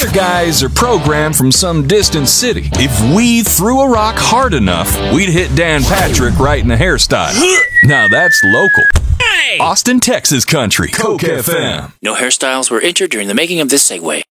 other guys are programmed from some distant city. If we threw a rock hard enough, we'd hit Dan Patrick right in the hairstyle. Now that's local. Austin, Texas country. Coke FM. No hairstyles were injured during the making of this segue.